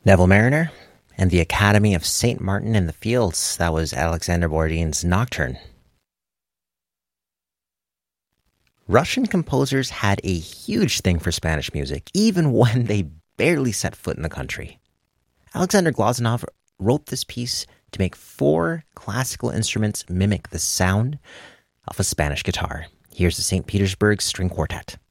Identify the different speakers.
Speaker 1: Neville Mariner and the Academy of St. Martin in the Fields. That was Alexander Borodin's Nocturne. Russian composers had a huge thing for Spanish music, even when they barely set foot in the country. Alexander Glazunov wrote this piece to make 4 classical instruments mimic the sound of a Spanish guitar. Here's the St. Petersburg String Quartet.